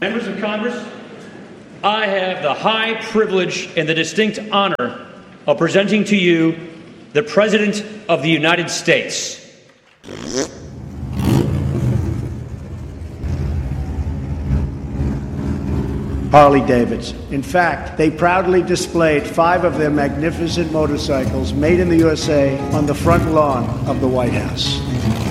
Members of Congress, I have the high privilege and the distinct honor of presenting to you the President of the United States. Harley-Davidson. In fact, they proudly displayed 5 of their magnificent motorcycles made in the USA on the front lawn of the White House.